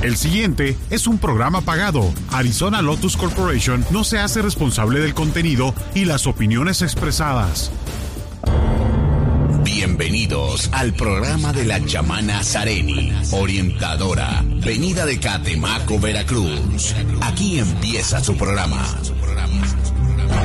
El siguiente es un programa pagado. Arizona Lotus Corporation no se hace responsable del contenido y las opiniones expresadas. Bienvenidos al programa de la chamana Sareni, orientadora, venida de Catemaco, Veracruz. Aquí empieza su programa.